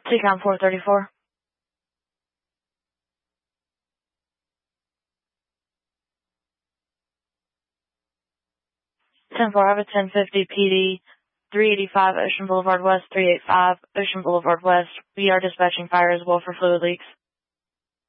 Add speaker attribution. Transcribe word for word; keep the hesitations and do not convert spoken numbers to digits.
Speaker 1: Seacom four thirty-four. ten four, I have a ten fifty P D, three eighty-five Ocean Boulevard West, three eighty-five Ocean Boulevard West. We are dispatching fire as well for fluid leaks.